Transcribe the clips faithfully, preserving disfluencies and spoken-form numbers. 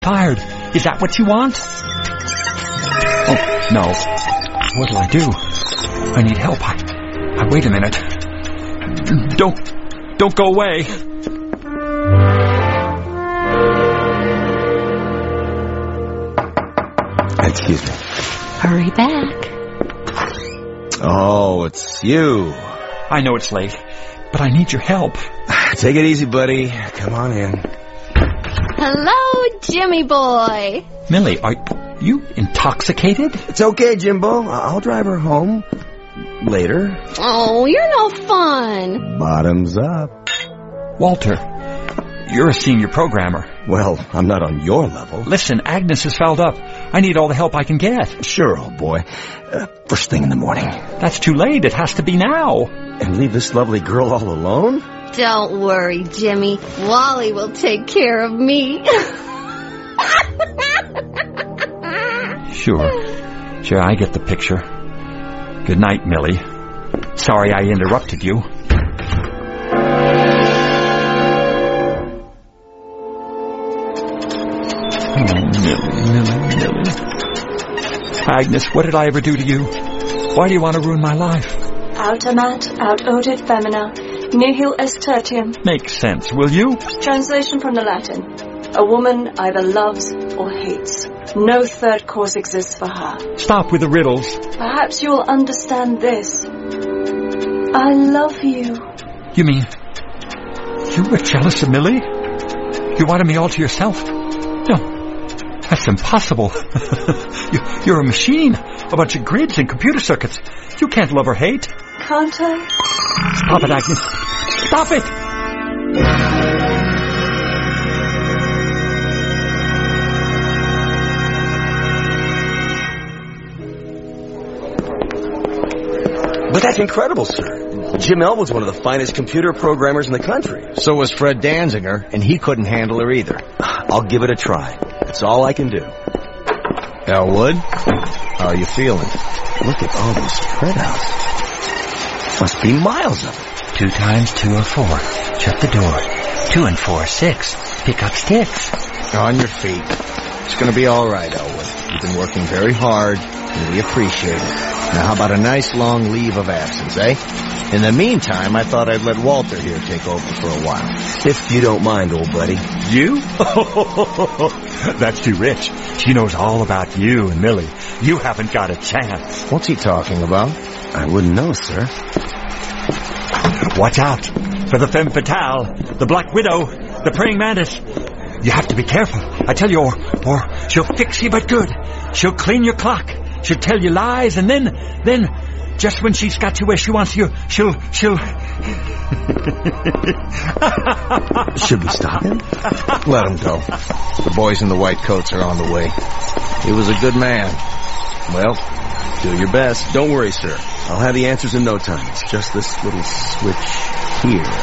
Tired. Is that what you want? Oh, no. What'll I do? I need help. I, I wait a minute. Don't, don't go away. Excuse me. Hurry back. Oh, it's you. I know it's late, but I need your help. Take it easy, buddy. Come on in. Hello, Jimmy boy. Millie, are you intoxicated? It's okay, Jimbo. I'll drive her home. Later. Oh, you're no fun. Bottoms up. Walter, you're a senior programmer. Well, I'm not on your level. Listen, Agnes is fouled up. I need all the help I can get. Sure, old boy. Uh, first thing in the morning. That's too late. It has to be now. And leave this lovely girl all alone? Don't worry, Jimmy. Wally will take care of me. Sure. Sure, I get the picture. Good night, Millie. Sorry I interrupted you. Oh, Millie, Millie, Millie. Agnes, what did I ever do to you? Why do you want to ruin my life? Autamat, aut odit femina, nihil est tertium. Make sense, will you? Translation from the Latin. A woman either loves or hates. No third course exists for her. Stop with the riddles. Perhaps you'll understand this. I love you. You mean you were jealous of Millie? You wanted me all to yourself? No, that's impossible. you, you're a machine. A bunch of grids and computer circuits. You can't love or hate. Can't I? Stop it, Agnes. Stop it! But that's incredible, sir. Jim Elwood's one of the finest computer programmers in the country. So was Fred Danziger, and he couldn't handle her either. I'll give it a try. That's all I can do. Elwood, how are you feeling? Look at all those printouts. Must be miles of it. Two times two are four. Shut the door. Two and four are six. Pick up sticks. On your feet. It's going to be all right, Elwood. You've been working very hard, and we appreciate it. Now, how about a nice long leave of absence, eh? In the meantime, I thought I'd let Walter here take over for a while. If you don't mind, old buddy. You? That's too rich. She knows all about you and Millie. You haven't got a chance. What's he talking about? I wouldn't know, sir. Watch out for the femme fatale, the black widow, the praying mantis. You have to be careful. I tell you, or, or she'll fix you but good. She'll clean your clock. She'll tell you lies, and then, then, just when she's got you where she wants you, she'll, she'll... Should we stop him? Let him go. The boys in the white coats are on the way. He was a good man. Well, do your best. Don't worry, sir. I'll have the answers in no time. It's just this little switch here.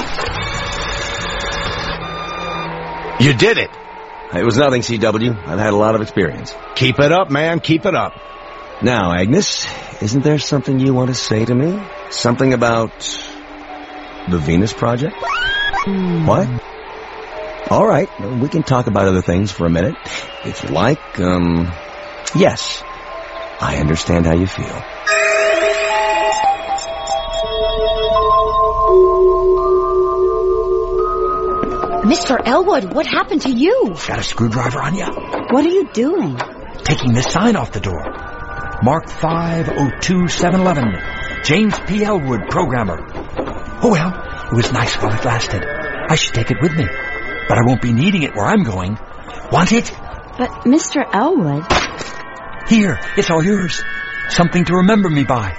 You did it. It was nothing, C W. I've had a lot of experience. Keep it up, man. Keep it up. Now, Agnes, isn't there something you want to say to me? Something about the Venus Project? Mm. What? All right, we can talk about other things for a minute. If you like, um, yes, I understand how you feel. Mister Elwood, what happened to you? Got a screwdriver on you? What are you doing? Taking this sign off the door. Mark five oh two seven eleven. James P. Elwood, programmer. Oh, well, it was nice while it lasted. I should take it with me. But I won't be needing it where I'm going. Want it? But, Mister Elwood... Here, it's all yours. Something to remember me by.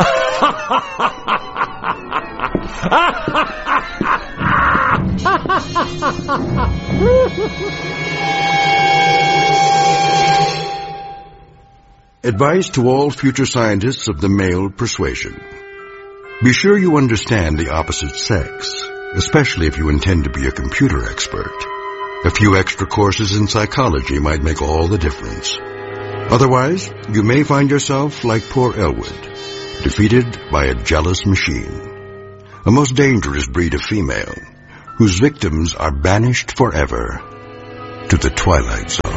Advice to all future scientists of the male persuasion. Be sure you understand the opposite sex, especially if you intend to be a computer expert. A few extra courses in psychology might make all the difference. Otherwise, you may find yourself like poor Elwood, defeated by a jealous machine. A most dangerous breed of female, whose victims are banished forever. to the Twilight Zone.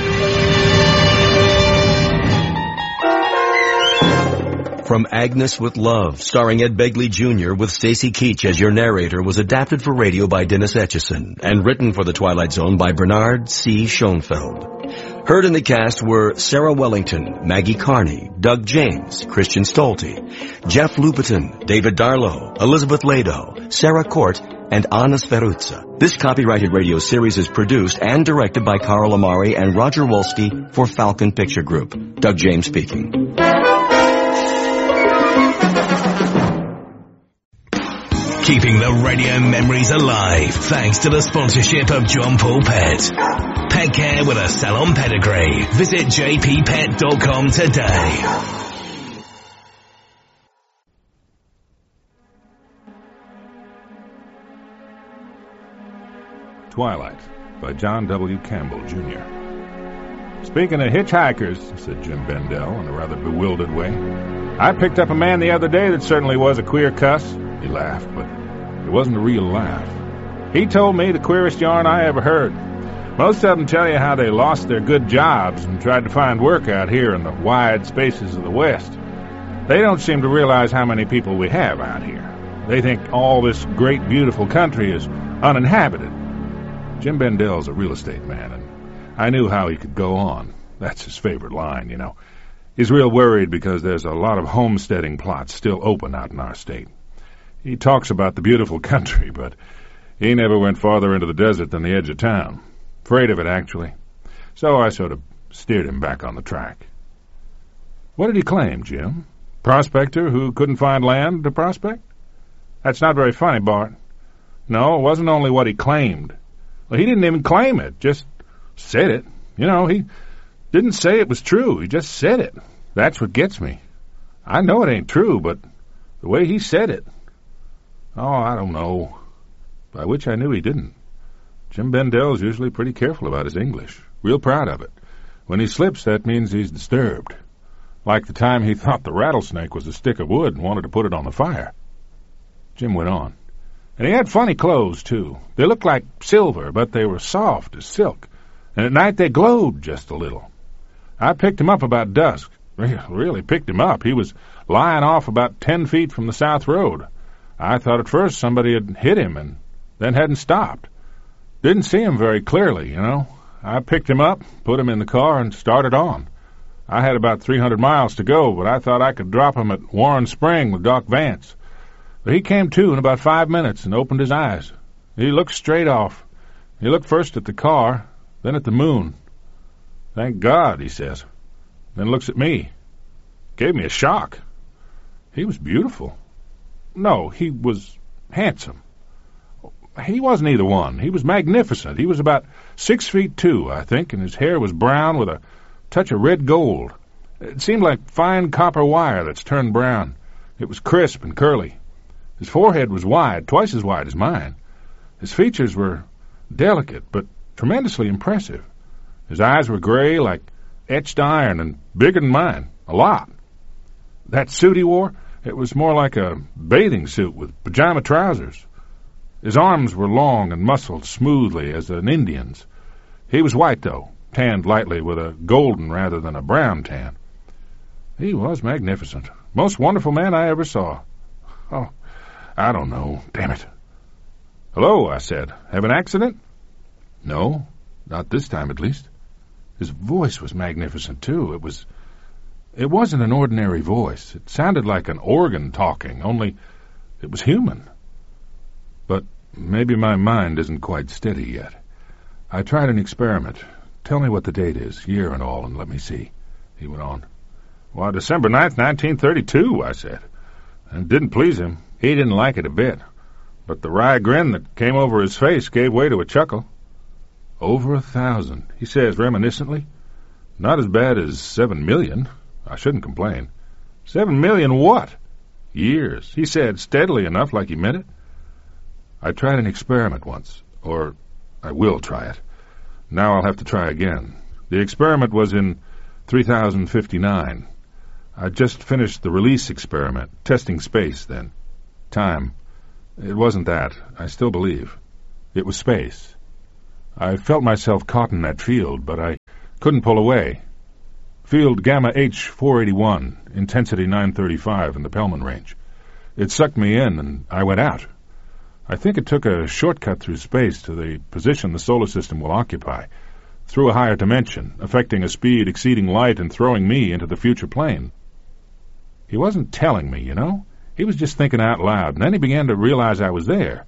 From Agnes with Love, starring Ed Begley Junior with Stacy Keach as your narrator, was adapted for radio by Dennis Etchison and written for The Twilight Zone by Bernard C. Schoenfeld. Heard in the cast were Sarah Wellington, Maggie Carney, Doug James, Christian Stolte, Jeff Lupetin, David Darlow, Elizabeth Lado, Sarah Court, and Anna Sferuzza. This copyrighted radio series is produced and directed by Carl Amari and Roger Wolski for Falcon Picture Group. Doug James speaking. Keeping the radio memories alive thanks to the sponsorship of John Paul Pet. Pet care with a salon pedigree. Visit j p pet dot com today. Twilight by John W. Campbell, Junior Speaking of hitchhikers, said Jim Bendel in a rather bewildered way, I picked up a man the other day that certainly was a queer cuss. He laughed, but it wasn't a real laugh. He told me the queerest yarn I ever heard. Most of them tell you how they lost their good jobs and tried to find work out here in the wide spaces of the West. They don't seem to realize how many people we have out here. They think all this great, beautiful country is uninhabited. Jim Bendel's a real estate man, and I knew how he could go on. That's his favorite line, you know. He's real worried because there's a lot of homesteading plots still open out in our state. He talks about the beautiful country, but he never went farther into the desert than the edge of town. Afraid of it, actually. So I sort of steered him back on the track. What did he claim, Jim? Prospector who couldn't find land to prospect? That's not very funny, Bart. No, it wasn't only what he claimed. Well, he didn't even claim it, just said it. You know, he didn't say it was true, he just said it. That's what gets me. I know it ain't true, but the way he said it... Oh, I don't know. By which I knew he didn't. Jim Bendel's usually pretty careful about his English. Real proud of it. When he slips, that means he's disturbed. Like the time he thought the rattlesnake was a stick of wood and wanted to put it on the fire. Jim went on. And he had funny clothes, too. They looked like silver, but they were soft as silk. And at night they glowed just a little. I picked him up about dusk. Really picked him up. He was lying off about ten feet from the south road. I thought at first somebody had hit him and then hadn't stopped. Didn't see him very clearly, you know. I picked him up, put him in the car, and started on. I had about three hundred miles to go, but I thought I could drop him at Warren Spring with Doc Vance. But he came to in about five minutes and opened his eyes. He looked straight off. He looked first at the car, then at the moon. Thank God, he says. Then looks at me. Gave me a shock. He was beautiful. No, he was handsome. He wasn't either one. He was magnificent. He was about six feet two, I think, and his hair was brown with a touch of red gold. It seemed like fine copper wire that's turned brown. It was crisp and curly. His forehead was wide, twice as wide as mine. His features were delicate, but tremendously impressive. His eyes were gray like etched iron and bigger than mine, a lot. That suit he wore, it was more like a bathing suit with pajama trousers. His arms were long and muscled smoothly as an Indian's. He was white, though, tanned lightly with a golden rather than a brown tan. He was magnificent. Most wonderful man I ever saw. Oh, I don't know. Damn it. Hello, I said. Have an accident? No, not this time at least. His voice was magnificent, too. It was... It wasn't an ordinary voice. It sounded like an organ talking, only it was human. But maybe my mind isn't quite steady yet. I tried an experiment. Tell me what the date is, year and all, and let me see, he went on. Why, December ninth, nineteen thirty-two, I said. And it didn't please him. He didn't like it a bit. But the wry grin that came over his face gave way to a chuckle. Over a thousand, he says reminiscently. Not as bad as seven million. I shouldn't complain. Seven million what? Years, he said, steadily enough like he meant it. I tried an experiment once, or I will try it. Now I'll have to try again. The experiment was in three thousand fifty-nine. I just finished the release experiment, testing space then. Time. It wasn't that, I still believe. It was space. I felt myself caught in that field, but I couldn't pull away. Field Gamma H four eighty-one, intensity nine thirty-five in the Pelman range. It sucked me in, and I went out. I think it took a shortcut through space to the position the solar system will occupy, through a higher dimension, affecting a speed exceeding light and throwing me into the future plane. He wasn't telling me, you know. He was just thinking out loud, and then he began to realize I was there.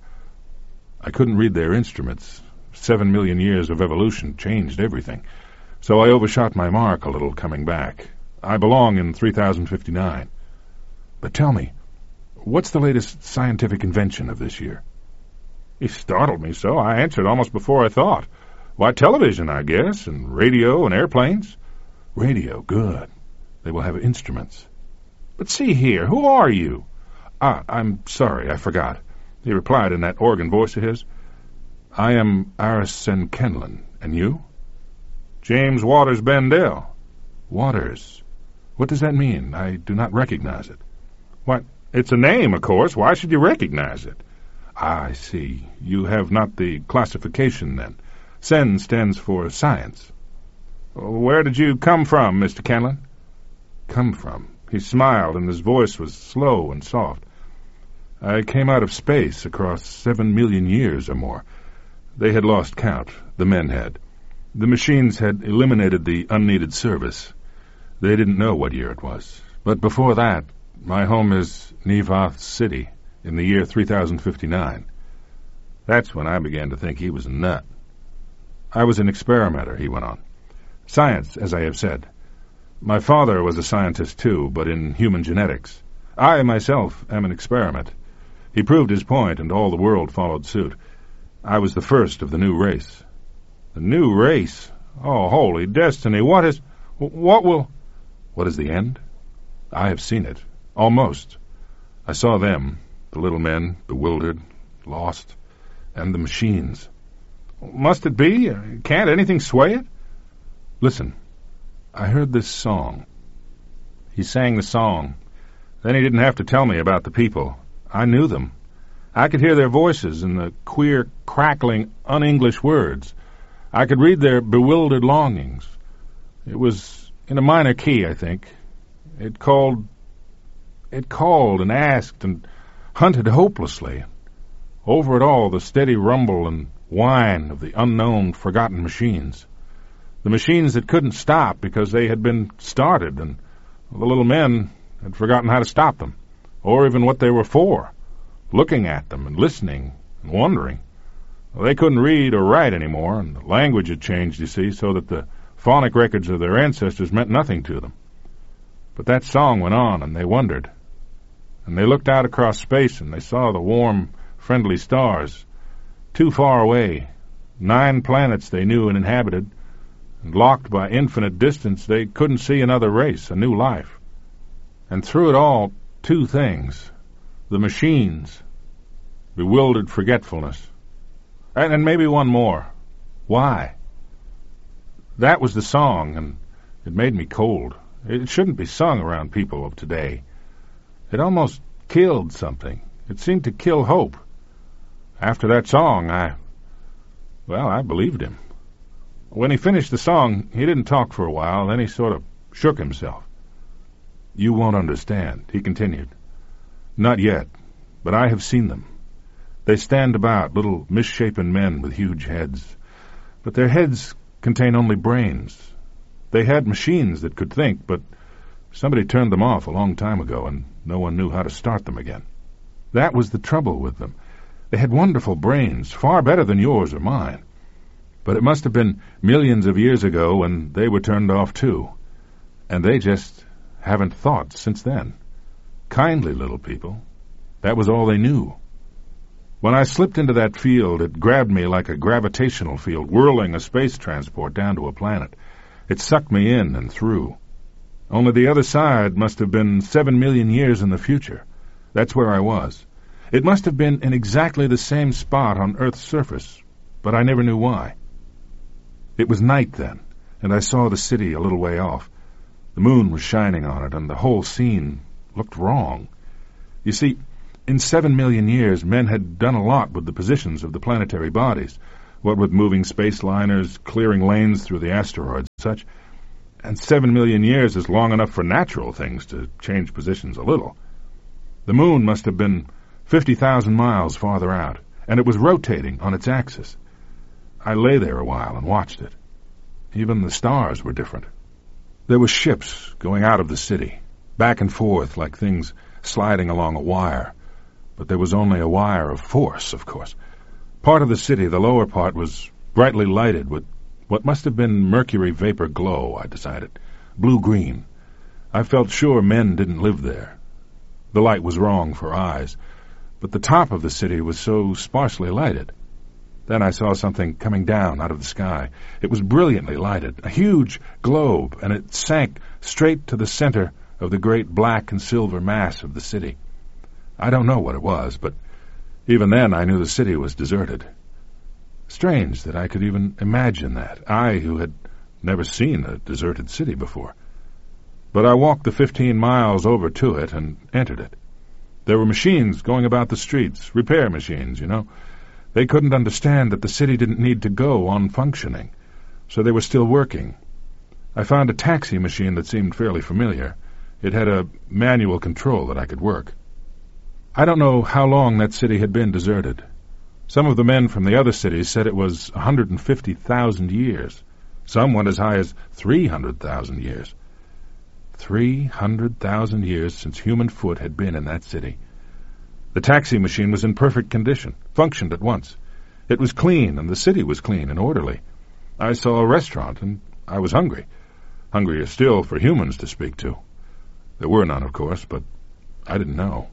I couldn't read their instruments. Seven million years of evolution changed everything. So I overshot my mark a little coming back. I belong in three thousand fifty-nine. But tell me, what's the latest scientific invention of this year? He startled me so I answered almost before I thought. Why, television, I guess, and radio and airplanes. Radio, good. They will have instruments. But see here, who are you? Ah, I'm sorry, I forgot. He replied in that organ voice of his. I am Arison Kenlon, and you? James Waters Bendell. Waters. What does that mean? I do not recognize it. What? It's a name, of course. Why should you recognize it? Ah, I see. You have not the classification, then. Sen stands for science. Where did you come from, Mister Kenlon? Come from? He smiled, and his voice was slow and soft. I came out of space across seven million years or more. They had lost count. The men had. The machines had eliminated the unneeded service. They didn't know what year it was. But before that, my home is Nevath City in the year three thousand fifty-nine. That's when I began to think he was a nut. I was an experimenter, he went on. Science, as I have said. My father was a scientist too, but in human genetics. I myself am an experiment. He proved his point, and all the world followed suit. I was the first of the new race. The new race? Oh, holy destiny, what is... What will... What is the end? I have seen it. Almost. I saw them, the little men, bewildered, lost, and the machines. Must it be? Can't anything sway it? Listen, I heard this song. He sang the song. Then he didn't have to tell me about the people. I knew them. I could hear their voices and the queer, crackling, un-English words. I could read their bewildered longings. It was in a minor key, I think. It called... It called and asked and hunted hopelessly. Over it all, the steady rumble and whine of the unknown, forgotten machines. The machines that couldn't stop because they had been started, and the little men had forgotten how to stop them, or even what they were for, looking at them and listening and wondering. Well, they couldn't read or write anymore, and the language had changed, you see, so that the phonic records of their ancestors meant nothing to them. But that song went on, and they wondered. And they looked out across space, and they saw the warm, friendly stars, too far away, nine planets they knew and inhabited, and locked by infinite distance, they couldn't see another race, a new life. And through it all, two things. The machines, bewildered forgetfulness, and, and maybe one more. Why? That was the song, and it made me cold. It shouldn't be sung around people of today. It almost killed something. It seemed to kill hope. After that song, I... Well, I believed him. When he finished the song, he didn't talk for a while, then he sort of shook himself. You won't understand, he continued. Not yet, but I have seen them. They stand about, little misshapen men with huge heads. But their heads contain only brains. They had machines that could think, but somebody turned them off a long time ago, and no one knew how to start them again. That was the trouble with them. They had wonderful brains, far better than yours or mine. But it must have been millions of years ago when they were turned off too. And they just haven't thought since then. Kindly little people. That was all they knew. When I slipped into that field, it grabbed me like a gravitational field, whirling a space transport down to a planet. It sucked me in and through. Only the other side must have been seven million years in the future. That's where I was. It must have been in exactly the same spot on Earth's surface, but I never knew why. It was night then, and I saw the city a little way off. The moon was shining on it, and the whole scene looked wrong. You see, in seven million years, men had done a lot with the positions of the planetary bodies, what with moving space liners, clearing lanes through the asteroids and such. And seven million years is long enough for natural things to change positions a little. The moon must have been fifty thousand miles farther out, and it was rotating on its axis. I lay there a while and watched it. Even the stars were different. There were ships going out of the city, back and forth like things sliding along a wire. But there was only a wire of force, of course. Part of the city, the lower part, was brightly lighted with what must have been mercury vapor glow, I decided. Blue-green. I felt sure men didn't live there. The light was wrong for eyes, but the top of the city was so sparsely lighted. Then I saw something coming down out of the sky. It was brilliantly lighted, a huge globe, and it sank straight to the center of the great black and silver mass of the city. I don't know what it was, but even then I knew the city was deserted. Strange that I could even imagine that, I who had never seen a deserted city before. But I walked the fifteen miles over to it and entered it. There were machines going about the streets, repair machines, you know. They couldn't understand that the city didn't need to go on functioning, so they were still working. I found a taxi machine that seemed fairly familiar. It had a manual control that I could work. I don't know how long that city had been deserted. Some of the men from the other cities said it was one hundred fifty thousand years. Some went as high as three hundred thousand years. Three hundred thousand years since human foot had been in that city. The taxi machine was in perfect condition, functioned at once. It was clean, and the city was clean and orderly. I saw a restaurant, and I was hungry. Hungrier still for humans to speak to. There were none, of course, but I didn't know.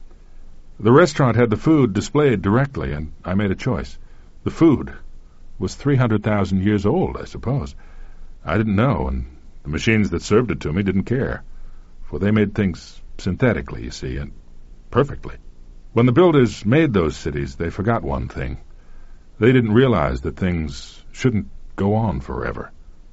The restaurant had the food displayed directly, and I made a choice. The food was three hundred thousand years old, I suppose. I didn't know, and the machines that served it to me didn't care, for they made things synthetically, you see, and perfectly. When the builders made those cities, they forgot one thing. They didn't realize that things shouldn't go on forever.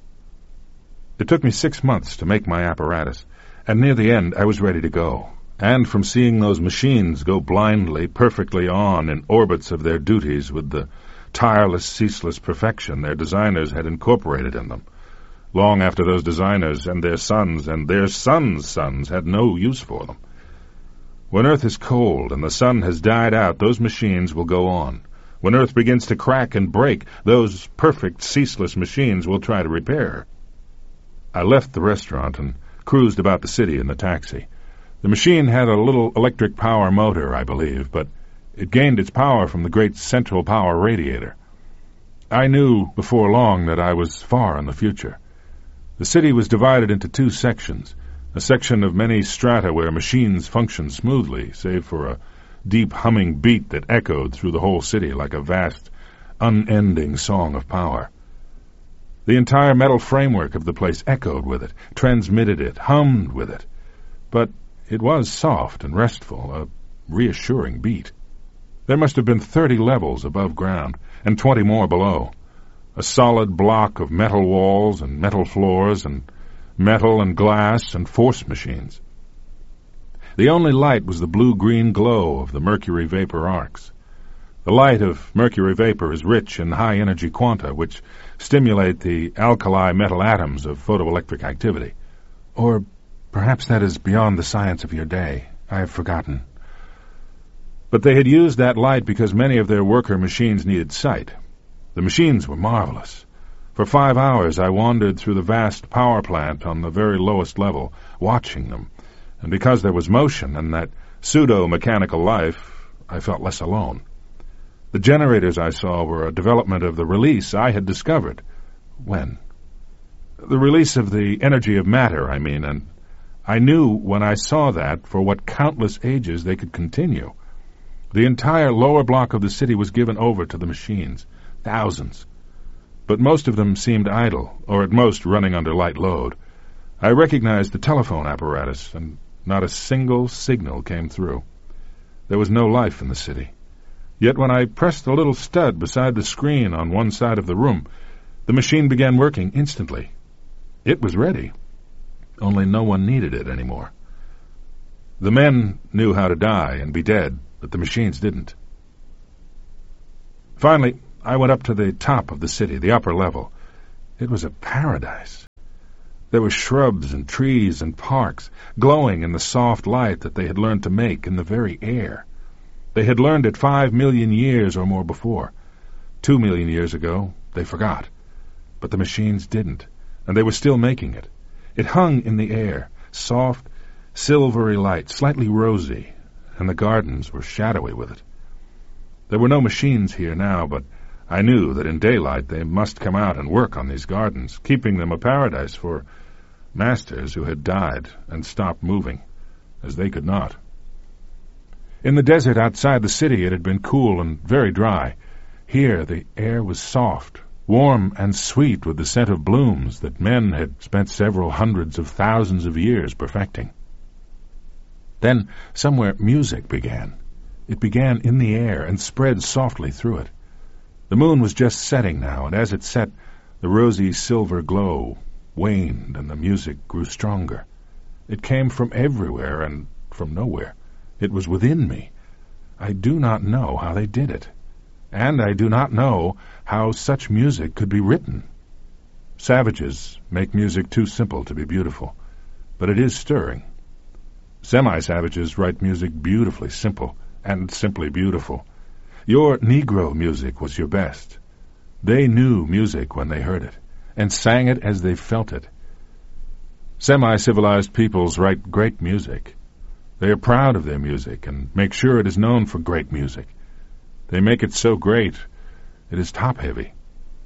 It took me six months to make my apparatus, and near the end I was ready to go. And from seeing those machines go blindly, perfectly on in orbits of their duties with the tireless, ceaseless perfection their designers had incorporated in them, long after those designers and their sons and their sons' sons had no use for them. When Earth is cold and the sun has died out, those machines will go on. When Earth begins to crack and break, those perfect, ceaseless machines will try to repair her. I left the restaurant and cruised about the city in the taxi. The machine had a little electric power motor, I believe, but it gained its power from the great central power radiator. I knew before long that I was far in the future. The city was divided into two sections, a section of many strata where machines functioned smoothly, save for a deep humming beat that echoed through the whole city like a vast, unending song of power. The entire metal framework of the place echoed with it, transmitted it, hummed with it. But it was soft and restful, a reassuring beat. There must have been thirty levels above ground, and twenty more below. A solid block of metal walls and metal floors and metal and glass and force machines. The only light was the blue-green glow of the mercury vapor arcs. The light of mercury vapor is rich in high-energy quanta, which stimulate the alkali metal atoms of photoelectric activity. Or perhaps that is beyond the science of your day. I have forgotten. But they had used that light because many of their worker machines needed sight. The machines were marvelous. For five hours I wandered through the vast power plant on the very lowest level, watching them, and because there was motion and that pseudo-mechanical life, I felt less alone. The generators I saw were a development of the release I had discovered. When? The release of the energy of matter, I mean, and I knew when I saw that for what countless ages they could continue. The entire lower block of the city was given over to the machines, thousands. But most of them seemed idle, or at most running under light load. I recognized the telephone apparatus, and not a single signal came through. There was no life in the city. Yet when I pressed the little stud beside the screen on one side of the room, the machine began working instantly. It was ready. Only no one needed it anymore. The men knew how to die and be dead, but the machines didn't. Finally, I went up to the top of the city, the upper level. It was a paradise. There were shrubs and trees and parks, glowing in the soft light that they had learned to make in the very air. They had learned it five million years or more before. Two million years ago, they forgot. But the machines didn't, and they were still making it. It hung in the air, soft, silvery light, slightly rosy, and the gardens were shadowy with it. There were no machines here now, but I knew that in daylight they must come out and work on these gardens, keeping them a paradise for masters who had died and stopped moving, as they could not. In the desert outside the city it had been cool and very dry. Here the air was soft, warm and sweet with the scent of blooms that men had spent several hundreds of thousands of years perfecting. Then somewhere music began. It began in the air and spread softly through it. The moon was just setting now, and as it set, the rosy silver glow waned and the music grew stronger. It came from everywhere and from nowhere. It was within me. I do not know how they did it, and I do not know how such music could be written. Savages make music too simple to be beautiful, but it is stirring. Semi-savages write music beautifully simple and simply beautiful. Your Negro music was your best. They knew music when they heard it, and sang it as they felt it. Semi-civilized peoples write great music. They are proud of their music and make sure it is known for great music. They make it so great, it is top-heavy.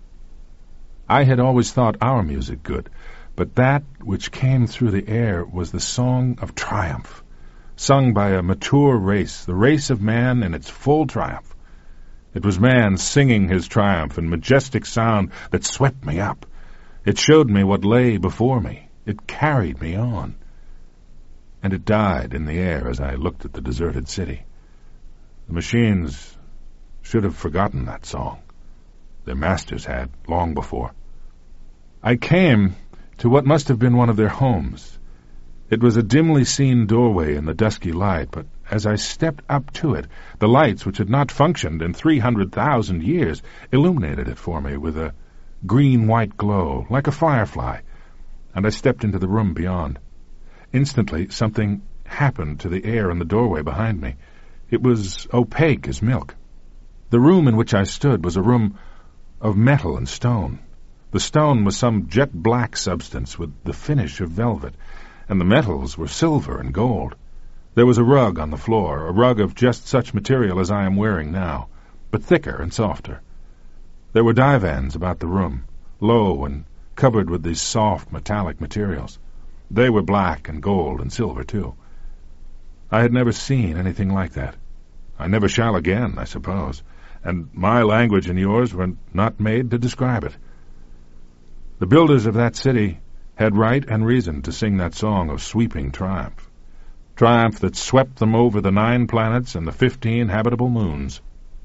I had always thought our music good, but that which came through the air was the song of triumph, sung by a mature race, the race of man in its full triumph. It was man singing his triumph in majestic sound that swept me up. It showed me what lay before me. It carried me on. And it died in the air as I looked at the deserted city. The machines should have forgotten that song. Their masters had, long before. I came to what must have been one of their homes. It was a dimly seen doorway in the dusky light, but as I stepped up to it, the lights, which had not functioned in three hundred thousand years, illuminated it for me with a green-white glow, like a firefly, and I stepped into the room beyond. Instantly, something happened to the air in the doorway behind me. It was opaque as milk. The room in which I stood was a room of metal and stone. The stone was some jet-black substance with the finish of velvet, and the metals were silver and gold. There was a rug on the floor, a rug of just such material as I am wearing now, but thicker and softer. There were divans about the room, low and covered with these soft metallic materials. They were black and gold and silver, too. I had never seen anything like that. I never shall again, I suppose, and my language and yours were not made to describe it. The builders of that city had right and reason to sing that song of sweeping triumph, triumph that swept them over the nine planets and the fifteen habitable moons.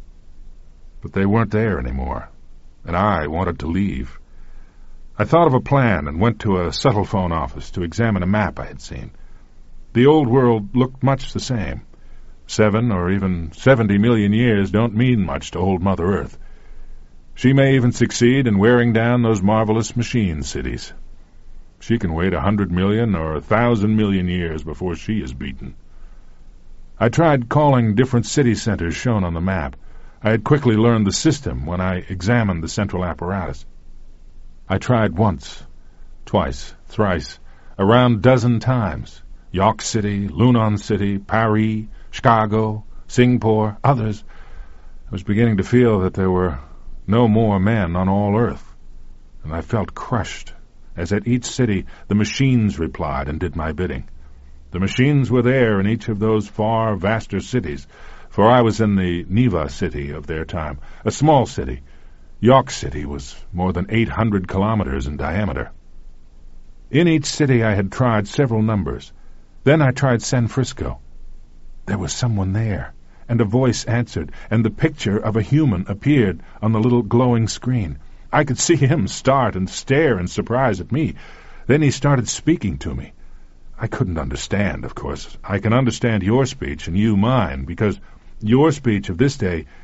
But they weren't there anymore, and I wanted to leave. I thought of a plan and went to a subtle phone office to examine a map I had seen. The old world looked much the same. Seven or even seventy million years don't mean much to old Mother Earth. She may even succeed in wearing down those marvelous machine cities. She can wait a hundred million or a thousand million years before she is beaten. I tried calling different city centers shown on the map. I had quickly learned the system when I examined the central apparatus. I tried once, twice, thrice, a round dozen times. York City, Lunan City, Paris, Chicago, Singapore, others. I was beginning to feel that there were no more men on all Earth, and I felt crushed, as at each city the machines replied and did my bidding. The machines were there in each of those far vaster cities, for I was in the Neva city of their time, a small city. York City was more than eight hundred kilometers in diameter. In each city I had tried several numbers. Then I tried San Francisco. There was someone there, and a voice answered, and the picture of a human appeared on the little glowing screen. I could see him start and stare in surprise at me. Then he started speaking to me. I couldn't understand, of course. I can understand your speech and you mine, because your speech of this day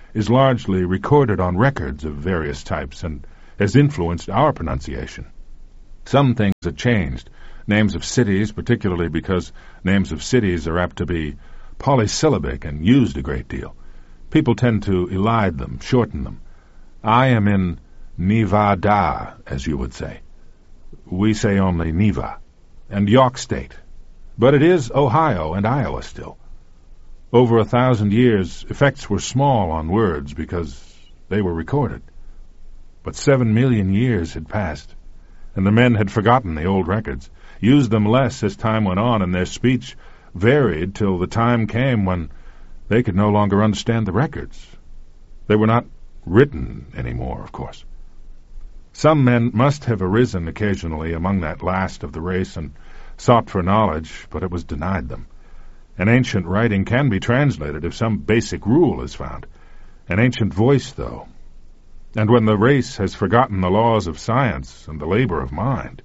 is largely recorded on records of various types and has influenced our pronunciation. Some things have changed, names of cities, particularly because names of cities are apt to be polysyllabic and used a great deal. People tend to elide them, shorten them. I am in Nevada, as you would say. We say only Neva, and York State. But it is Ohio and Iowa still. Over a thousand years, effects were small on words because they were recorded. But seven million years had passed, and the men had forgotten the old records, used them less as time went on, and their speech varied till the time came when they could no longer understand the records. They were not written anymore, of course. Some men must have arisen occasionally among that last of the race and sought for knowledge, but it was denied them. An ancient writing can be translated if some basic rule is found. An ancient voice, though. And when the race has forgotten the laws of science and the labor of mind.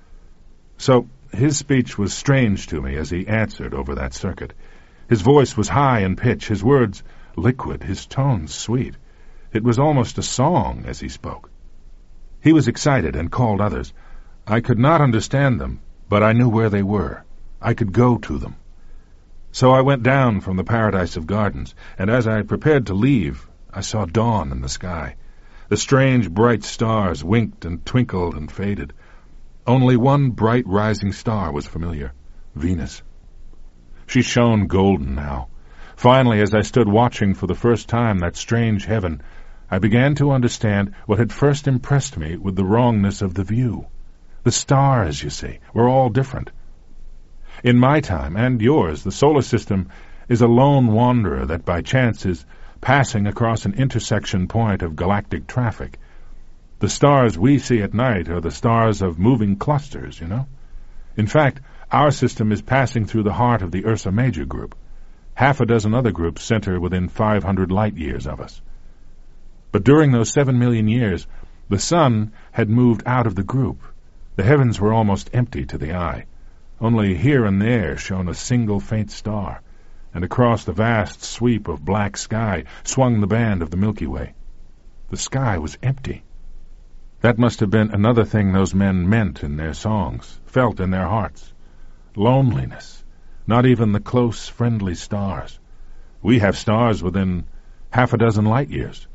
So his speech was strange to me as he answered over that circuit. His voice was high in pitch, his words liquid, his tones sweet. It was almost a song as he spoke. He was excited and called others. I could not understand them, but I knew where they were. I could go to them. So I went down from the paradise of gardens, and as I prepared to leave, I saw dawn in the sky. The strange bright stars winked and twinkled and faded. Only one bright rising star was familiar, Venus. She shone golden now. Finally, as I stood watching for the first time that strange heaven, I began to understand what had first impressed me with the wrongness of the view. The stars, you see, were all different. In my time, and yours, the solar system is a lone wanderer that by chance is passing across an intersection point of galactic traffic. The stars we see at night are the stars of moving clusters, you know. In fact, our system is passing through the heart of the Ursa Major group. Half a dozen other groups center within five hundred light-years of us. But during those seven million years, the sun had moved out of the group. The heavens were almost empty to the eye. Only here and there shone a single faint star, and across the vast sweep of black sky swung the band of the Milky Way. The sky was empty. That must have been another thing those men meant in their songs, felt in their hearts. Loneliness. Not even the close, friendly stars. We have stars within half a dozen light-years.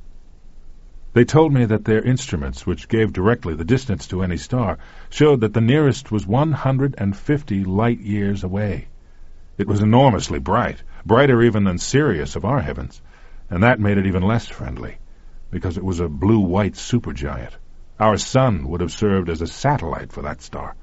They told me that their instruments, which gave directly the distance to any star, showed that the nearest was one hundred fifty light-years away. It was enormously bright, brighter even than Sirius of our heavens, and that made it even less friendly, because it was a blue-white supergiant. Our sun would have served as a satellite for that star.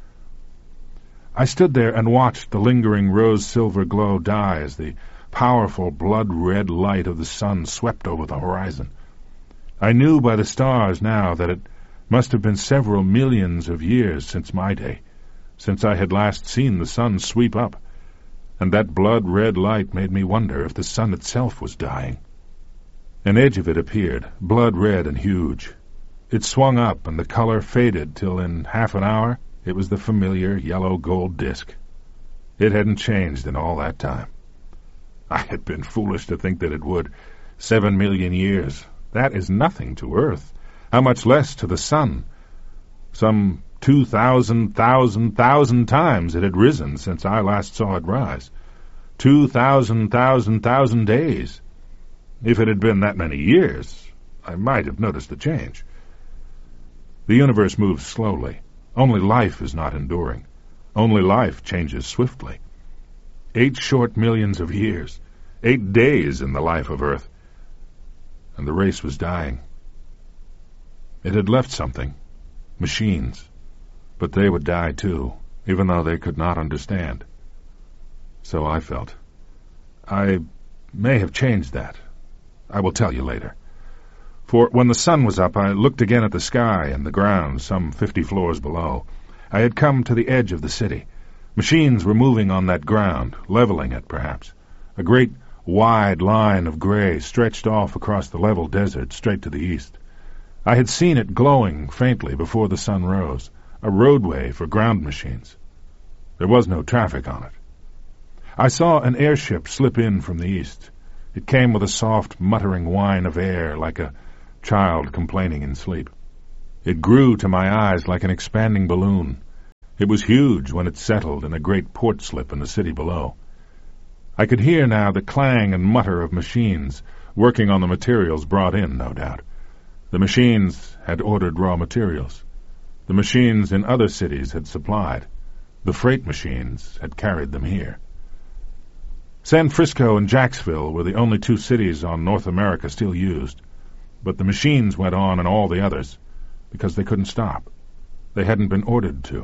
I stood there and watched the lingering rose-silver glow die as the powerful blood-red light of the sun swept over the horizon. I knew by the stars now that it must have been several millions of years since my day, since I had last seen the sun sweep up, and that blood-red light made me wonder if the sun itself was dying. An edge of it appeared, blood-red and huge. It swung up, and the color faded till in half an hour it was the familiar yellow-gold disk. It hadn't changed in all that time. I had been foolish to think that it would. Seven million years. That is nothing to Earth. How much less to the sun? Some two thousand, thousand, thousand times it had risen since I last saw it rise. Two thousand, thousand, thousand days. If it had been that many years, I might have noticed the change. The universe moves slowly. Only life is not enduring. Only life changes swiftly. Eight short millions of years. Eight days in the life of Earth. And the race was dying. It had left something. Machines. But they would die too, even though they could not understand. So I felt. I may have changed that. I will tell you later. For when the sun was up, I looked again at the sky and the ground some fifty floors below. I had come to the edge of the city. Machines were moving on that ground, leveling it, perhaps. A great wide line of gray stretched off across the level desert straight to the east. I had seen it glowing faintly before the sun rose, a roadway for ground machines. There was no traffic on it. I saw an airship slip in from the east. It came with a soft, muttering whine of air, like a child complaining in sleep. It grew to my eyes like an expanding balloon. It was huge when it settled in a great port slip in the city below. I could hear now the clang and mutter of machines, working on the materials brought in, no doubt. The machines had ordered raw materials. The machines in other cities had supplied. The freight machines had carried them here. San Francisco and Jacksonville were the only two cities on North America still used, but the machines went on in all the others, because they couldn't stop. They hadn't been ordered to.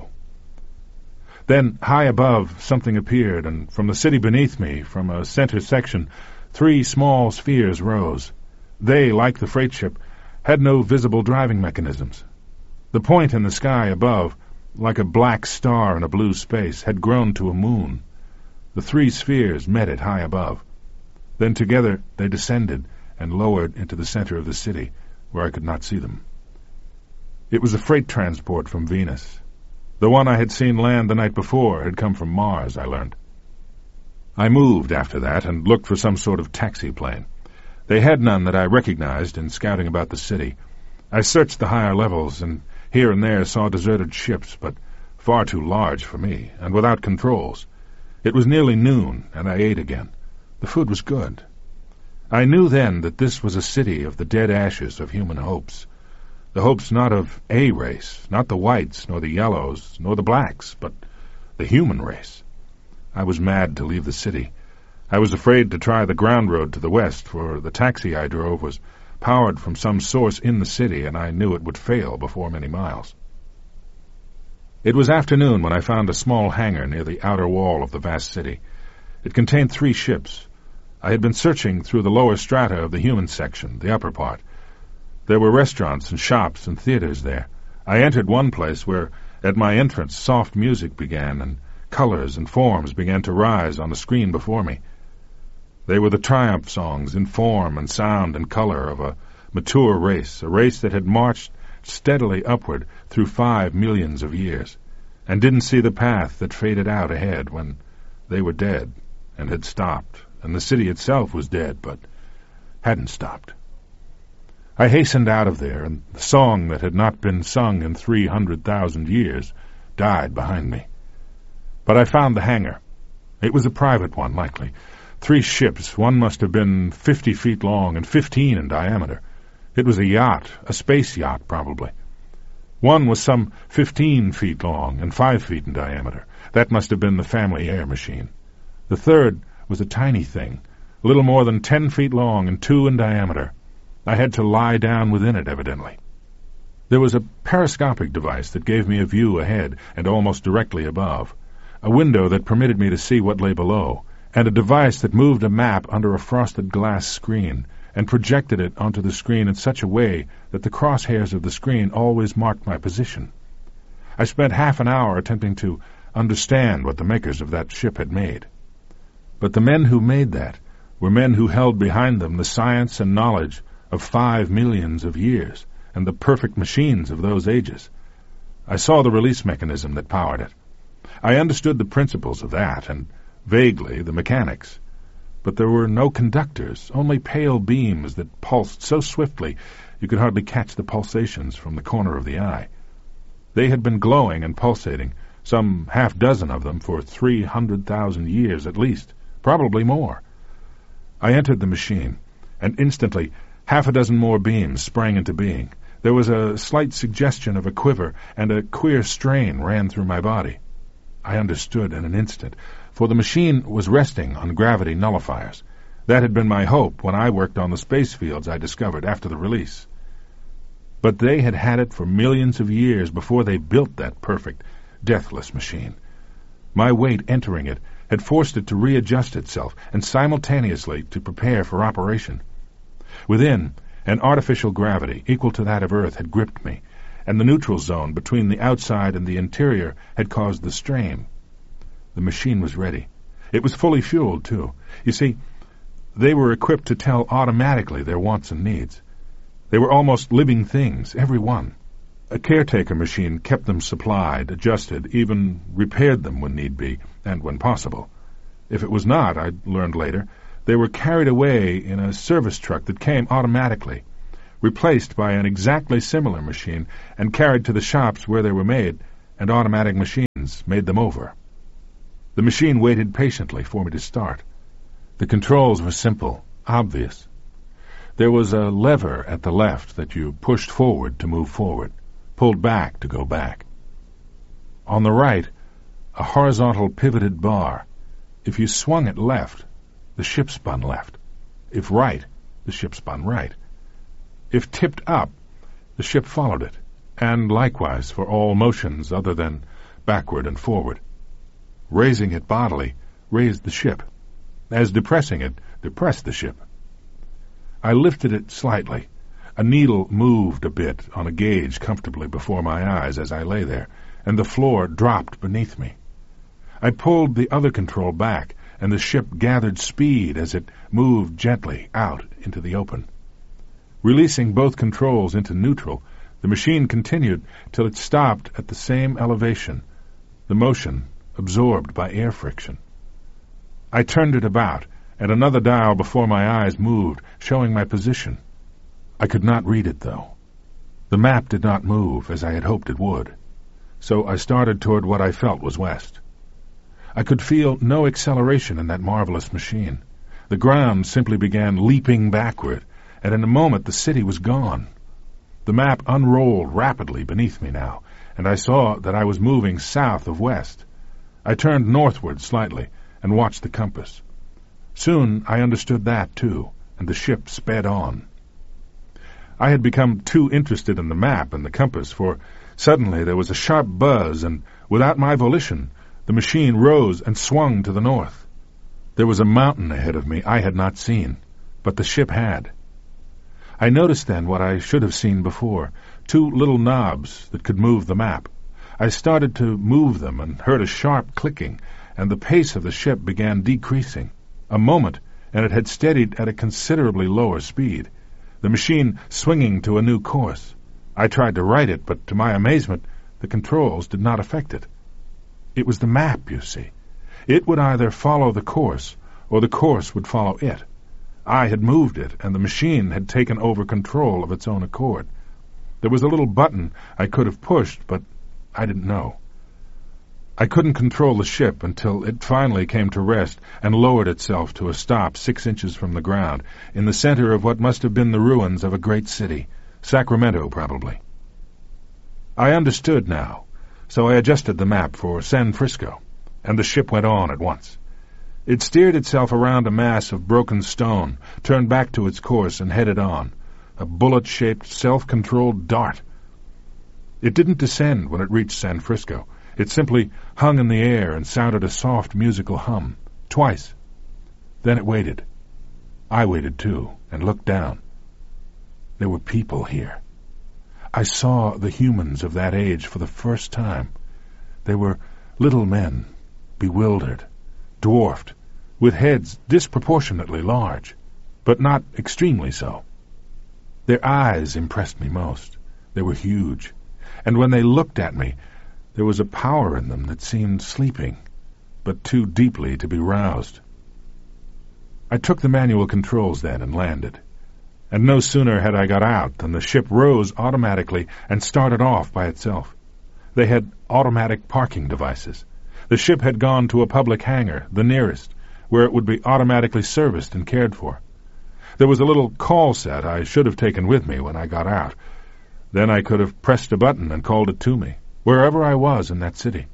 Then, high above, something appeared, and from the city beneath me, from a center section, three small spheres rose. They, like the freight ship, had no visible driving mechanisms. The point in the sky above, like a black star in a blue space, had grown to a moon. The three spheres met it high above. Then together they descended and lowered into the center of the city, where I could not see them. It was a freight transport from Venus. The one I had seen land the night before had come from Mars, I learned. I moved after that and looked for some sort of taxi plane. They had none that I recognized in scouting about the city. I searched the higher levels and here and there saw deserted ships, but far too large for me, and without controls. It was nearly noon, and I ate again. The food was good. I knew then that this was a city of the dead ashes of human hopes. The hopes not of a race, not the whites, nor the yellows, nor the blacks, but the human race. I was mad to leave the city. I was afraid to try the ground road to the west, for the taxi I drove was powered from some source in the city, and I knew it would fail before many miles. It was afternoon when I found a small hangar near the outer wall of the vast city. It contained three ships. I had been searching through the lower strata of the human section, the upper part. There were restaurants and shops and theaters there. I entered one place where, at my entrance, soft music began, and colors and forms began to rise on the screen before me. They were the triumph songs in form and sound and color of a mature race, a race that had marched steadily upward through five millions of years, and didn't see the path that faded out ahead when they were dead and had stopped, and the city itself was dead, but hadn't stopped. I hastened out of there, and the song that had not been sung in three hundred thousand years died behind me. But I found the hangar. It was a private one, likely. Three ships, one must have been fifty feet long and fifteen in diameter. It was a yacht, a space yacht, probably. One was some fifteen feet long and five feet in diameter. That must have been the family air machine. The third was a tiny thing, a little more than ten feet long and two in diameter. I had to lie down within it, evidently. There was a periscopic device that gave me a view ahead and almost directly above, a window that permitted me to see what lay below, and a device that moved a map under a frosted glass screen and projected it onto the screen in such a way that the crosshairs of the screen always marked my position. I spent half an hour attempting to understand what the makers of that ship had made. But the men who made that were men who held behind them the science and knowledge of five millions of years and the perfect machines of those ages. I saw the release mechanism that powered it. I understood the principles of that and, vaguely, the mechanics. But there were no conductors, only pale beams that pulsed so swiftly you could hardly catch the pulsations from the corner of the eye. They had been glowing and pulsating, some half dozen of them, for three hundred thousand years at least, probably more. I entered the machine, and instantly half a dozen more beams sprang into being. There was a slight suggestion of a quiver, and a queer strain ran through my body. I understood in an instant, for the machine was resting on gravity nullifiers. That had been my hope when I worked on the space fields I discovered after the release. But they had had it for millions of years before they built that perfect, deathless machine. My weight entering it had forced it to readjust itself, and simultaneously to prepare for operation. Within, an artificial gravity equal to that of Earth had gripped me, and the neutral zone between the outside and the interior had caused the strain. The machine was ready. It was fully fueled, too. You see, they were equipped to tell automatically their wants and needs. They were almost living things, every one. A caretaker machine kept them supplied, adjusted, even repaired them when need be, and when possible. If it was not, I learned later, They were carried away in a service truck that came automatically, replaced by an exactly similar machine, and carried to the shops where they were made, and automatic machines made them over. The machine waited patiently for me to start. The controls were simple, obvious. There was a lever at the left that you pushed forward to move forward, pulled back to go back. On the right, a horizontal pivoted bar. If you swung it left, the ship spun left. If right, the ship spun right. If tipped up, the ship followed it, and likewise for all motions other than backward and forward. Raising it bodily raised the ship, as depressing it depressed the ship. I lifted it slightly. A needle moved a bit on a gauge comfortably before my eyes as I lay there, and the floor dropped beneath me. I pulled the other control back, and the ship gathered speed as it moved gently out into the open. Releasing both controls into neutral, the machine continued till it stopped at the same elevation, the motion absorbed by air friction. I turned it about, and another dial before my eyes moved, showing my position. I could not read it, though. The map did not move as I had hoped it would, so I started toward what I felt was west. I could feel no acceleration in that marvelous machine. The ground simply began leaping backward, and in a moment the city was gone. The map unrolled rapidly beneath me now, and I saw that I was moving south of west. I turned northward slightly and watched the compass. Soon I understood that, too, and the ship sped on. I had become too interested in the map and the compass, for suddenly there was a sharp buzz, and without my volition, the machine rose and swung to the north. There was a mountain ahead of me I had not seen, but the ship had. I noticed then what I should have seen before, two little knobs that could move the map. I started to move them and heard a sharp clicking, and the pace of the ship began decreasing. A moment, and it had steadied at a considerably lower speed, the machine swinging to a new course. I tried to right it, but to my amazement, the controls did not affect it. It was the map, you see. It would either follow the course, or the course would follow it. I had moved it, and the machine had taken over control of its own accord. There was a little button I could have pushed, but I didn't know. I couldn't control the ship until it finally came to rest and lowered itself to a stop six inches from the ground, in the center of what must have been the ruins of a great city, Sacramento, probably. I understood now, so I adjusted the map for San Francisco, and the ship went on at once. It steered itself around a mass of broken stone, turned back to its course, and headed on, a bullet-shaped, self-controlled dart. It didn't descend when it reached San Francisco. It simply hung in the air and sounded a soft musical hum, twice. Then it waited. I waited, too, and looked down. There were people here. I saw the humans of that age for the first time. They were little men, bewildered, dwarfed, with heads disproportionately large, but not extremely so. Their eyes impressed me most. They were huge, and when they looked at me, there was a power in them that seemed sleeping, but too deeply to be roused. I took the manual controls then and landed, and no sooner had I got out than the ship rose automatically and started off by itself. They had automatic parking devices. The ship had gone to a public hangar, the nearest, where it would be automatically serviced and cared for. There was a little call set I should have taken with me when I got out. Then I could have pressed a button and called it to me, wherever I was in that city.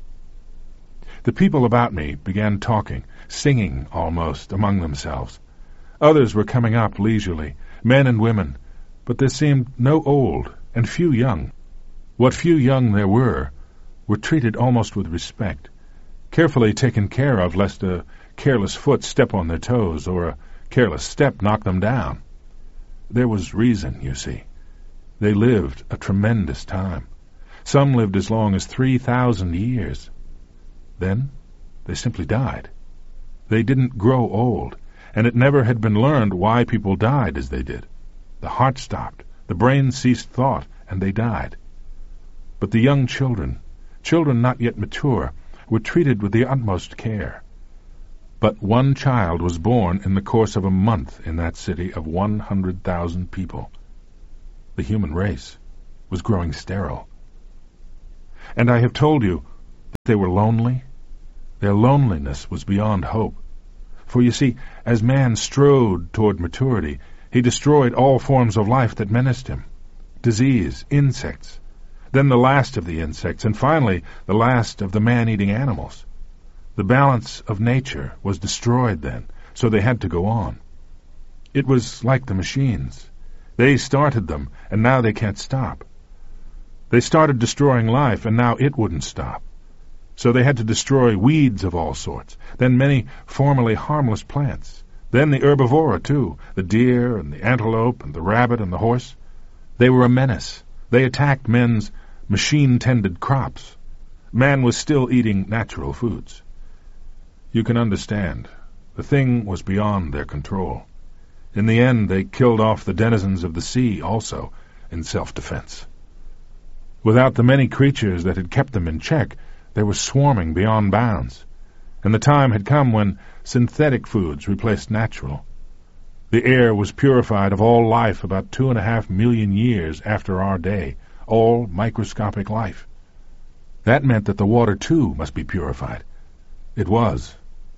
The people about me began talking, singing almost, among themselves. Others were coming up leisurely, men and women, but there seemed no old and few young. What few young there were were treated almost with respect, carefully taken care of lest a careless foot step on their toes or a careless step knock them down. There was reason, you see. They lived a tremendous time. Some lived as long as three thousand years. Then they simply died. They didn't grow old, and it never had been learned why people died as they did. The heart stopped, the brain ceased thought, and they died. But the young children, children not yet mature, were treated with the utmost care. But one child was born in the course of a month in that city of one hundred thousand people. The human race was growing sterile. And I have told you that they were lonely. Their loneliness was beyond hope. For you see, as man strode toward maturity, he destroyed all forms of life that menaced him. Disease, insects, then the last of the insects, and finally the last of the man-eating animals. The balance of nature was destroyed then, so they had to go on. It was like the machines. They started them, and now they can't stop. They started destroying life, and now it wouldn't stop. So they had to destroy weeds of all sorts, then many formerly harmless plants, then the herbivora, too, the deer and the antelope and the rabbit and the horse. They were a menace. They attacked men's machine-tended crops. Man was still eating natural foods. You can understand. The thing was beyond their control. In the end, they killed off the denizens of the sea also, in self-defense. Without the many creatures that had kept them in check, they were swarming beyond bounds, and the time had come when synthetic foods replaced natural. The air was purified of all life about two and a half million years after our day, all microscopic life. That meant that the water, too, must be purified. It was.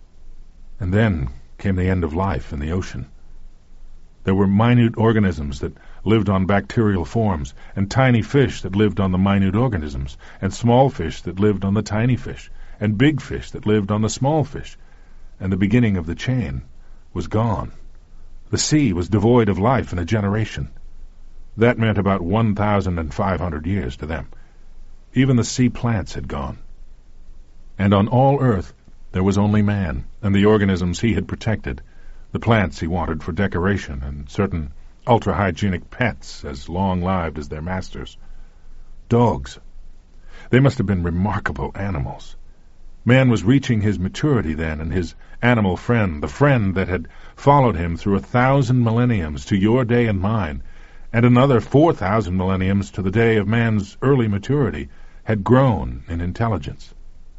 And then came the end of life in the ocean. There were minute organisms that lived on bacterial forms, and tiny fish that lived on the minute organisms, and small fish that lived on the tiny fish, and big fish that lived on the small fish, and the beginning of the chain was gone. The sea was devoid of life in a generation. That meant about one thousand five hundred years to them. Even the sea plants had gone. And on all Earth there was only man, and the organisms he had protected, the plants he wanted for decoration, and certain ultra-hygienic pets as long-lived as their masters. Dogs. They must have been remarkable animals. Man was reaching his maturity then, and his animal friend, the friend that had followed him through a thousand millenniums to your day and mine, and another four thousand millenniums to the day of man's early maturity, had grown in intelligence.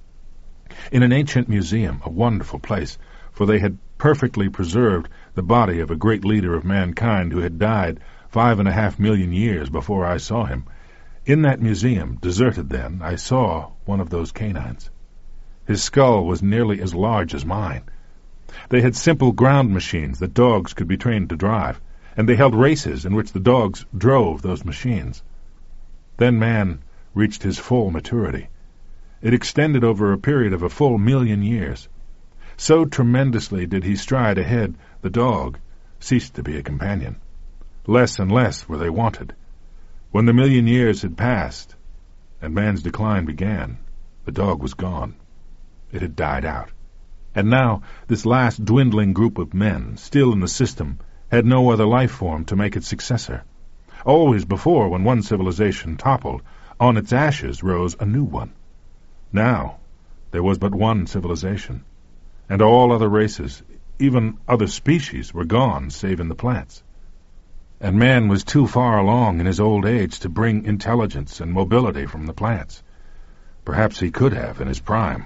In an ancient museum, a wonderful place, for they had perfectly preserved the body of a great leader of mankind who had died five and a half million years before I saw him. In that museum, deserted then, I saw one of those canines. His skull was nearly as large as mine. They had simple ground machines that dogs could be trained to drive, and they held races in which the dogs drove those machines. Then man reached his full maturity. It extended over a period of a full million years. So tremendously did he stride ahead, the dog ceased to be a companion. Less and less were they wanted. When the million years had passed, and man's decline began, the dog was gone. It had died out. And now this last dwindling group of men, still in the system, had no other life form to make its successor. Always before, when one civilization toppled, on its ashes rose a new one. Now there was but one civilization, and all other races, even other species, were gone save in the plants. And man was too far along in his old age to bring intelligence and mobility from the plants. Perhaps he could have in his prime.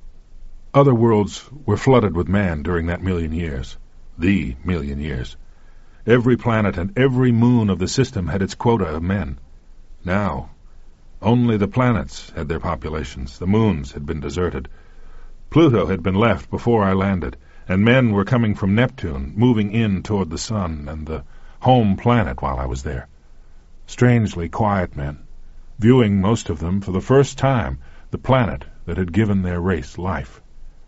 Other worlds were flooded with man during that million years, the million years. Every planet and every moon of the system had its quota of men. Now, only the planets had their populations. The moons had been deserted. Pluto had been left before I landed, and men were coming from Neptune, moving in toward the sun and the home planet while I was there. Strangely quiet men, viewing, most of them, for the first time, the planet that had given their race life.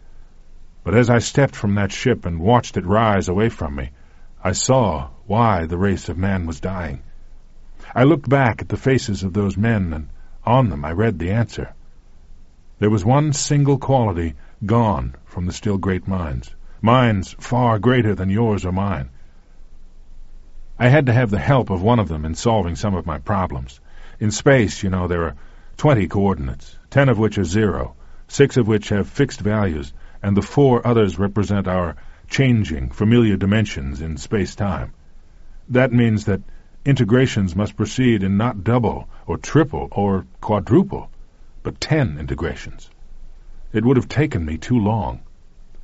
But as I stepped from that ship and watched it rise away from me, I saw why the race of man was dying. I looked back at the faces of those men, and on them I read the answer. There was one single quality gone from the still great minds, minds far greater than yours or mine. I had to have the help of one of them in solving some of my problems. In space, you know, there are twenty coordinates, ten of which are zero, six of which have fixed values, and the four others represent our changing, familiar dimensions in space-time. That means that integrations must proceed in not double or triple or quadruple, but ten integrations. It would have taken me too long.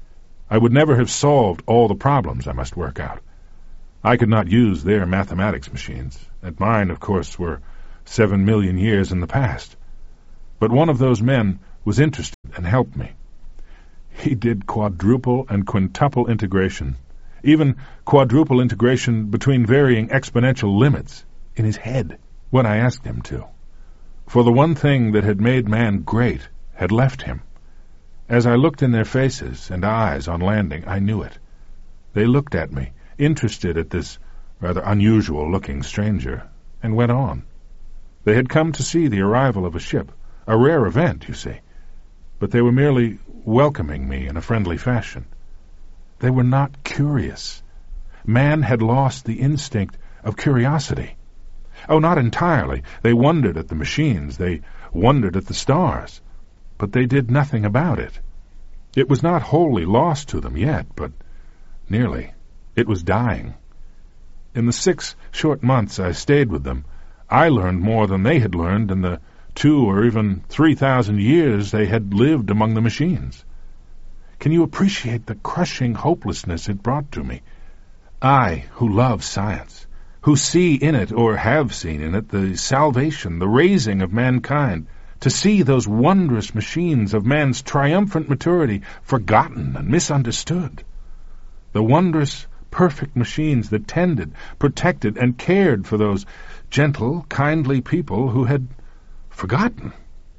I would never have solved all the problems I must work out. I could not use their mathematics machines, and mine, of course, were seven million years in the past. But one of those men was interested and helped me. He did quadruple and quintuple integration, even quadruple integration between varying exponential limits in his head when I asked him to. For the one thing that had made man great had left him. As I looked in their faces and eyes on landing, I knew it. They looked at me, interested at this rather unusual-looking stranger, and went on. They had come to see the arrival of a ship, a rare event, you see, but they were merely welcoming me in a friendly fashion. They were not curious. Man had lost the instinct of curiosity. Oh, not entirely. They wondered at the machines, they wondered at the stars, but they did nothing about it. It was not wholly lost to them yet, but nearly. It was dying. In the six short months I stayed with them, I learned more than they had learned in the two or even three thousand years they had lived among the machines. Can you appreciate the crushing hopelessness it brought to me? I, who love science, who see in it or have seen in it the salvation, the raising of mankind, to see those wondrous machines of man's triumphant maturity forgotten and misunderstood. The wondrous, perfect machines that tended, protected, and cared for those gentle, kindly people who had forgotten.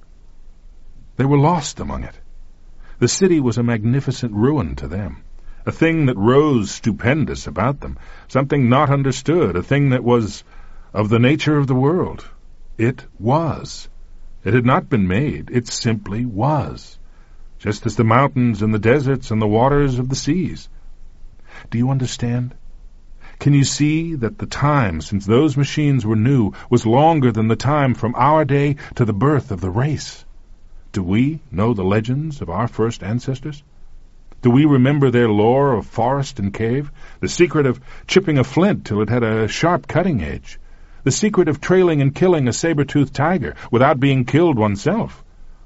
They were lost among it. The city was a magnificent ruin to them, a thing that rose stupendous about them, something not understood, a thing that was of the nature of the world. It was. It had not been made. It simply was, just as the mountains and the deserts and the waters of the seas. Do you understand? Can you see that the time since those machines were new was longer than the time from our day to the birth of the race? Do we know the legends of our first ancestors? Do we remember their lore of forest and cave, the secret of chipping a flint till it had a sharp cutting edge, the secret of trailing and killing a saber-toothed tiger without being killed oneself?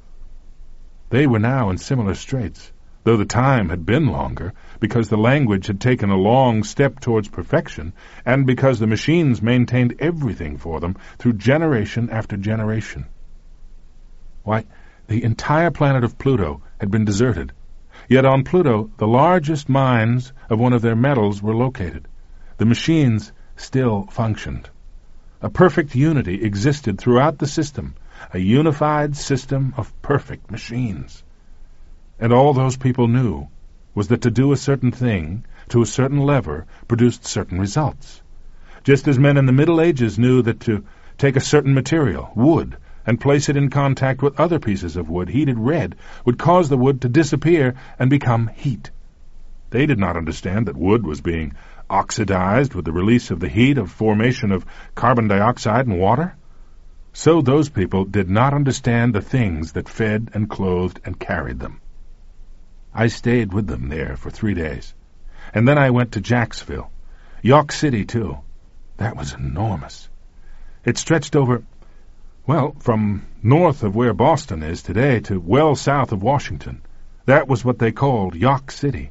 They were now in similar straits, though the time had been longer, because the language had taken a long step towards perfection, and because the machines maintained everything for them through generation after generation. Why, the entire planet of Pluto had been deserted, yet on Pluto the largest mines of one of their metals were located. The machines still functioned. A perfect unity existed throughout the system, a unified system of perfect machines. And all those people knew was that to do a certain thing, to a certain lever, produced certain results. Just as men in the Middle Ages knew that to take a certain material, wood, and place it in contact with other pieces of wood, heated red, would cause the wood to disappear and become heat. They did not understand that wood was being oxidized with the release of the heat of formation of carbon dioxide and water. So those people did not understand the things that fed and clothed and carried them. I stayed with them there for three days, and then I went to Jacksville, York City, too. That was enormous. It stretched over, well, from north of where Boston is today to well south of Washington. That was what they called York City.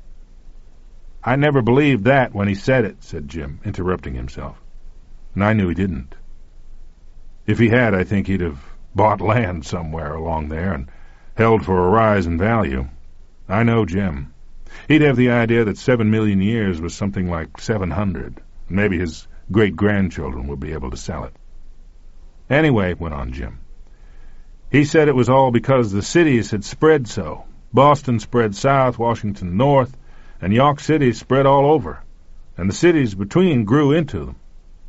I never believed that when he said it, said Jim, interrupting himself. And I knew he didn't. If he had, I think he'd have bought land somewhere along there and held for a rise in value. I know Jim. He'd have the idea that seven million years was something like seven hundred. Maybe his great-grandchildren would be able to sell it. Anyway, went on Jim, he said it was all because the cities had spread so. Boston spread south, Washington north, and York City spread all over, and the cities between grew into them.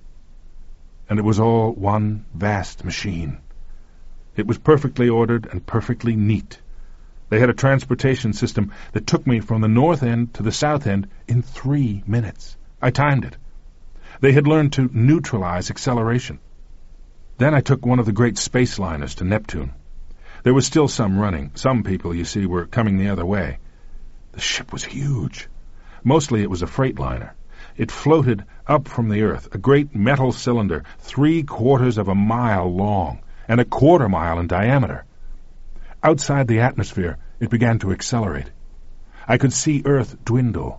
And it was all one vast machine. It was perfectly ordered and perfectly neat. They had a transportation system that took me from the north end to the south end in three minutes. I timed it. They had learned to neutralize acceleration. Then I took one of the great space liners to Neptune. There was still some running. Some people, you see, were coming the other way. The ship was huge. Mostly it was a freight liner. It floated up from the earth, a great metal cylinder, three quarters of a mile long and a quarter mile in diameter. Outside the atmosphere, it began to accelerate. I could see Earth dwindle.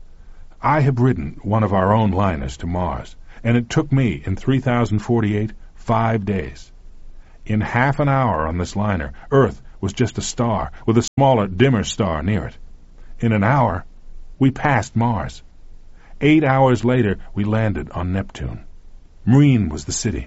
I have ridden one of our own liners to Mars, and it took me, in three thousand forty-eight, five days. In half an hour on this liner, Earth was just a star, with a smaller, dimmer star near it. In an hour, we passed Mars. Eight hours later, we landed on Neptune. Marine was the city.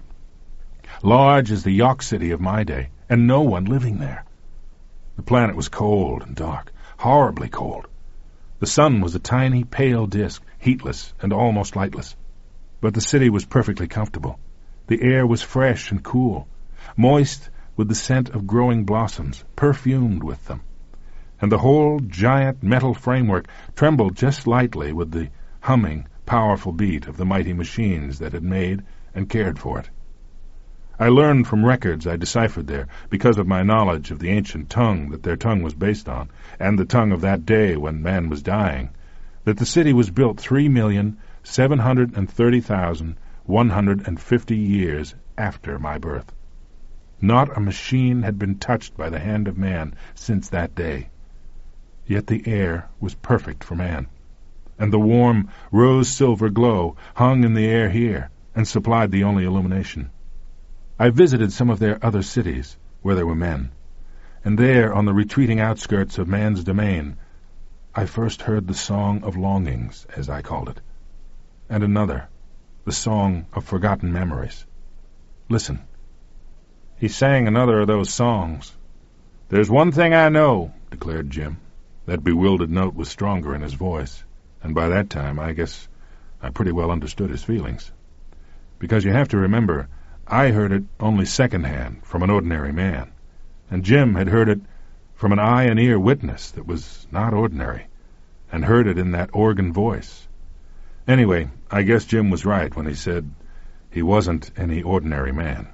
Large as the York City of my day, and no one living there. The planet was cold and dark, horribly cold. The sun was a tiny, pale disk, heatless and almost lightless. But the city was perfectly comfortable. The air was fresh and cool, moist with the scent of growing blossoms, perfumed with them. And the whole giant metal framework trembled just lightly with the humming, powerful beat of the mighty machines that had made and cared for it. I learned from records I deciphered there, because of my knowledge of the ancient tongue that their tongue was based on, and the tongue of that day when man was dying, that the city was built three million seven hundred and thirty thousand one hundred and fifty years after my birth. Not a machine had been touched by the hand of man since that day. Yet the air was perfect for man, and the warm rose-silver glow hung in the air here and supplied the only illumination. I visited some of their other cities where there were men, and there, on the retreating outskirts of man's domain, I first heard the song of longings, as I called it, and another, the song of forgotten memories. Listen. He sang another of those songs. "There's one thing I know," declared Jim. That bewildered note was stronger in his voice, and by that time I guess I pretty well understood his feelings. Because you have to remember, I heard it only second-hand from an ordinary man, and Jim had heard it from an eye and ear witness that was not ordinary, and heard it in that organ voice. Anyway, I guess Jim was right when he said he wasn't any ordinary man.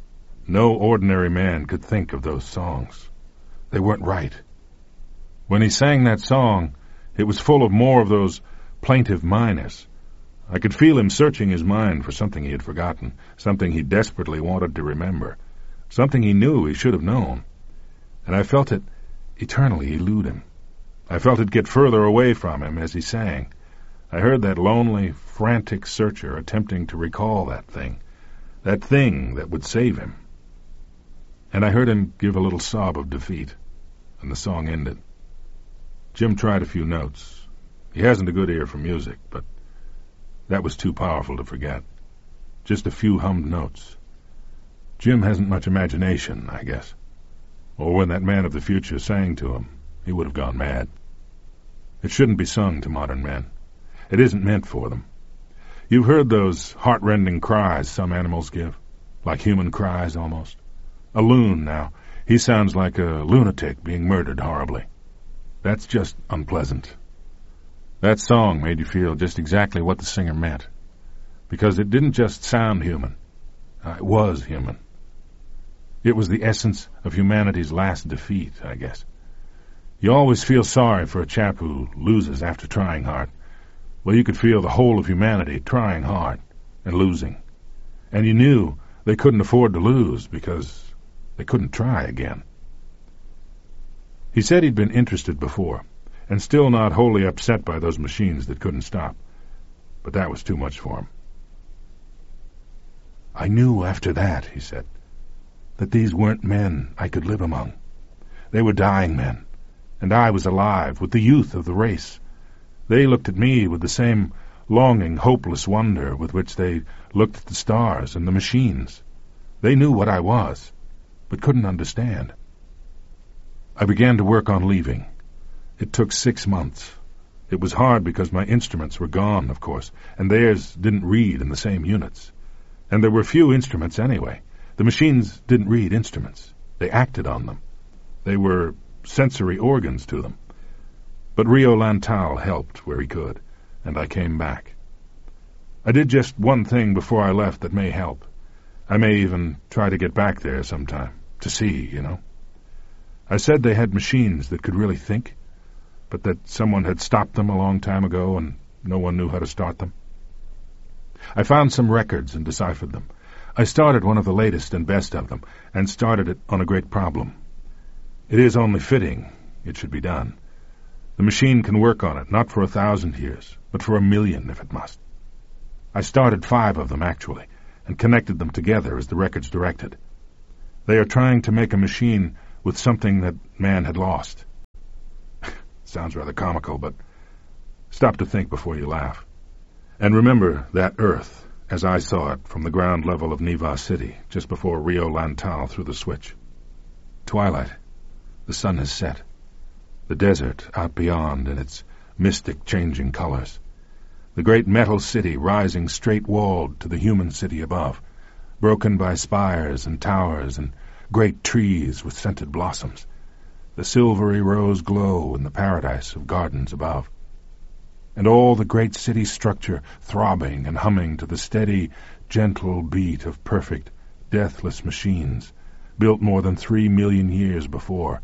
No ordinary man could think of those songs. They weren't right. When he sang that song, it was full of more of those plaintive minors. I could feel him searching his mind for something he had forgotten, something he desperately wanted to remember, something he knew he should have known. And I felt it eternally elude him. I felt it get further away from him as he sang. I heard that lonely, frantic searcher attempting to recall that thing, that thing that would save him. And I heard him give a little sob of defeat, and the song ended. Jim tried a few notes. He hasn't a good ear for music, but that was too powerful to forget. Just a few hummed notes. Jim hasn't much imagination, I guess. Or when that man of the future sang to him, he would have gone mad. It shouldn't be sung to modern men. It isn't meant for them. You've heard those heart-rending cries some animals give, like human cries almost. A loon, now, he sounds like a lunatic being murdered horribly. That's just unpleasant. That song made you feel just exactly what the singer meant, because it didn't just sound human. Uh, it was human. It was the essence of humanity's last defeat, I guess. You always feel sorry for a chap who loses after trying hard. Well, you could feel the whole of humanity trying hard and losing. And you knew they couldn't afford to lose because they couldn't try again. He said he'd been interested before, and still not wholly upset by those machines that couldn't stop. But that was too much for him. I knew after that, he said, that these weren't men I could live among. They were dying men, and I was alive with the youth of the race. They looked at me with the same longing, hopeless wonder with which they looked at the stars and the machines. They knew what I was, but couldn't understand. I began to work on leaving. It took six months. It was hard because my instruments were gone, of course, and theirs didn't read in the same units. And there were few instruments anyway. The machines didn't read instruments. They acted on them. They were sensory organs to them. But Rio Lantal helped where he could, and I came back. I did just one thing before I left that may help. I may even try to get back there sometime, to see, you know. I said they had machines that could really think, but that someone had stopped them a long time ago and no one knew how to start them. I found some records and deciphered them. I started one of the latest and best of them, and started it on a great problem. It is only fitting it should be done. The machine can work on it, not for a thousand years, but for a million if it must. I started five of them, actually, and connected them together as the records directed. They are trying to make a machine with something that man had lost. Sounds rather comical, but stop to think before you laugh. And remember that Earth, as I saw it from the ground level of Niva City, just before Rio Lantal threw the switch. Twilight. The sun has set. The desert out beyond in its mystic changing colors. The great metal city rising straight-walled to the human city above, broken by spires and towers and great trees with scented blossoms. The silvery rose glow in the paradise of gardens above. And all the great city structure throbbing and humming to the steady, gentle beat of perfect, deathless machines, built more than three million years before,